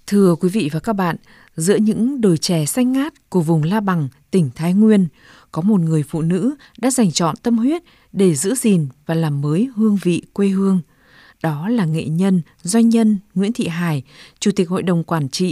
Thưa quý vị và các bạn, giữa những đồi chè xanh ngát của vùng La Bằng, tỉnh Thái Nguyên, có một người phụ nữ đã dành trọn tâm huyết để giữ gìn và làm mới hương vị quê hương. Đó là nghệ nhân, doanh nhân Nguyễn Thị Hải, Chủ tịch Hội đồng Quản trị